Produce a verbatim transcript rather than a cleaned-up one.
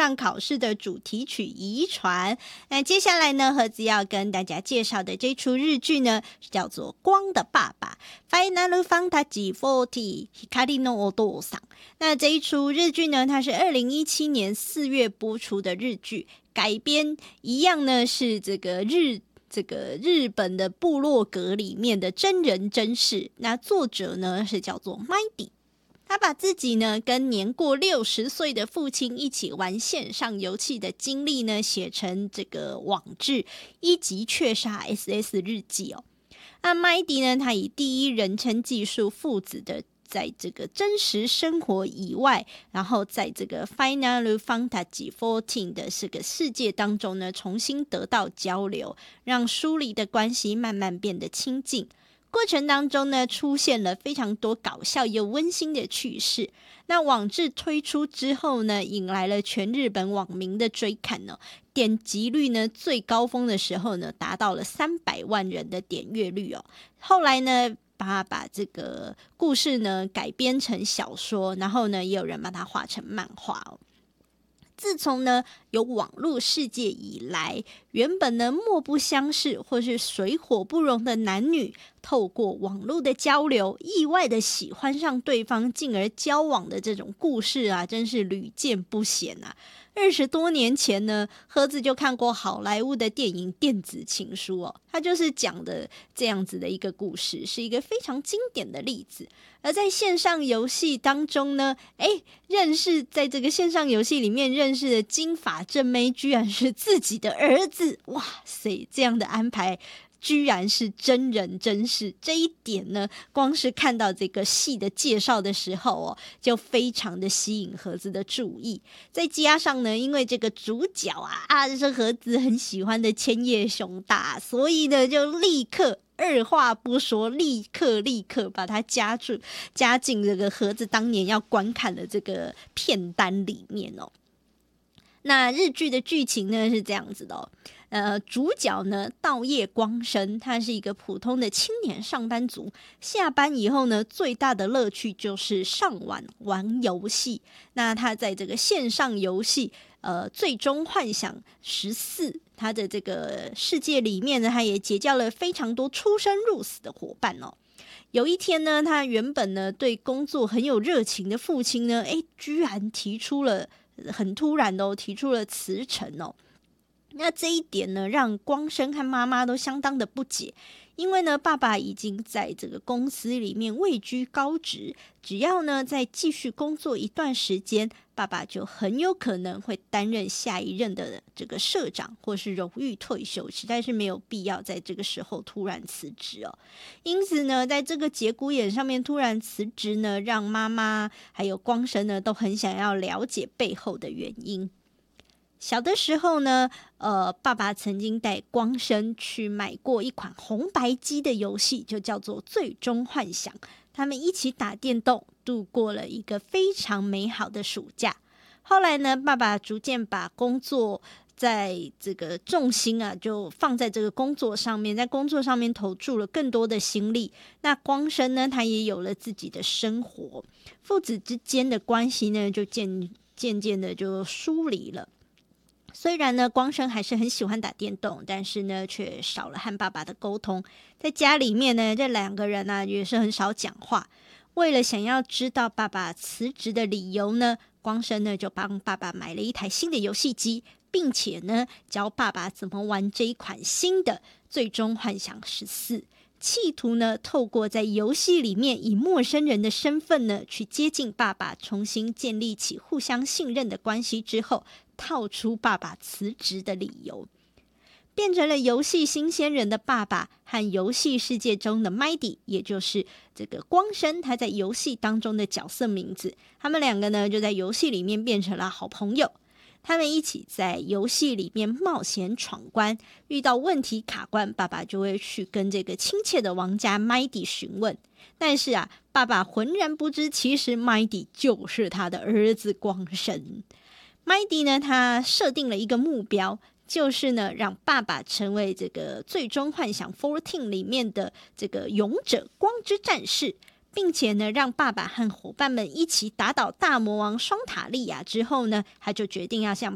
上考试的主题曲《遗传》。那接下来呢，盒子要跟大家介绍的这出日剧呢，叫做《光的爸爸》Final Fantasy 四十 Hikari no Otou-san。那这一出日剧呢，它是二零一七年四月播出的日剧，改编一样呢是这个日这个日本的部落格里面的真人真事。那作者呢是叫做 Mighty。他把自己呢跟年过六十岁的父亲一起玩线上游戏的经历呢写成这个网志一级雀杀 S S 日记哦。那麦迪呢，他以第一人称记述父子的在这个真实生活以外，然后在这个 Final Fantasy 十四的这个世界当中呢，重新得到交流，让疏离的关系慢慢变得亲近。过程当中呢，出现了非常多搞笑又温馨的趣事。那网志推出之后呢，引来了全日本网民的追看哦，点击率呢最高峰的时候呢，达到了三百万人的点阅率哦。后来呢，把把这个故事呢改编成小说，然后呢，也有人把它画成漫画哦。自从呢有网络世界以来，原本呢莫不相识或是水火不容的男女，透过网络的交流，意外的喜欢上对方，进而交往的这种故事啊，真是屡见不鲜啊。二十多年前呢，盒子就看过好莱坞的电影《电子情书》哦，它就是讲的这样子的一个故事，是一个非常经典的例子。而在线上游戏当中呢，诶，认识在这个线上游戏里面认识的金发正妹，居然是自己的儿子，哇塞，这样的安排居然是真人真事，这一点呢，光是看到这个戏的介绍的时候哦，就非常的吸引盒子的注意。再加上呢，因为这个主角啊啊是盒子很喜欢的千叶雄大，所以呢就立刻二话不说，立刻立刻把它加入加进这个盒子当年要观看的这个片单里面哦。那日剧的剧情呢是这样子的哦，呃，主角呢稻叶光生，他是一个普通的青年上班族，下班以后呢，最大的乐趣就是上网玩游戏。那他在这个线上游戏呃，最终幻想十四，他的这个世界里面呢，他也结交了非常多出生入死的伙伴哦。有一天呢，他原本呢对工作很有热情的父亲呢，诶，居然提出了很突然的哦，提出了辞呈哦。那这一点呢，让光生和妈妈都相当的不解，因为呢，爸爸已经在这个公司里面位居高职，只要呢再继续工作一段时间，爸爸就很有可能会担任下一任的这个社长或是荣誉退休，实在是没有必要在这个时候突然辞职哦。因此呢，在这个节骨眼上面突然辞职呢，让妈妈还有光生呢都很想要了解背后的原因。小的时候呢，呃，爸爸曾经带光生去买过一款红白机的游戏，就叫做《最终幻想》。他们一起打电动，度过了一个非常美好的暑假。后来呢，爸爸逐渐把工作在这个重心啊，就放在这个工作上面，在工作上面投注了更多的心力。那光生呢，他也有了自己的生活，父子之间的关系呢，就渐渐渐的就疏离了。虽然呢，光生还是很喜欢打电动，但是呢，却少了和爸爸的沟通。在家里面呢，这两个人呢，也是很少讲话。为了想要知道爸爸辞职的理由呢，光生呢就帮爸爸买了一台新的游戏机，并且呢，教爸爸怎么玩这一款新的《最终幻想十四》。企图呢，透过在游戏里面以陌生人的身份呢，去接近爸爸，重新建立起互相信任的关系之后，套出爸爸辞职的理由，变成了游戏新鲜人的爸爸和游戏世界中的 Mighty， 也就是这个光生他在游戏当中的角色名字。他们两个呢，就在游戏里面变成了好朋友。他们一起在游戏里面冒险闯关，遇到问题卡关，爸爸就会去跟这个亲切的玩家 Mighty 询问。但是啊，爸爸浑然不知，其实 Mighty 就是他的儿子光生。Mighty 呢，他设定了一个目标，就是呢，让爸爸成为这个最终幻想十四里面的这个勇者光之战士。并且呢，让爸爸和伙伴们一起打倒大魔王双塔利亚之后呢，他就决定要向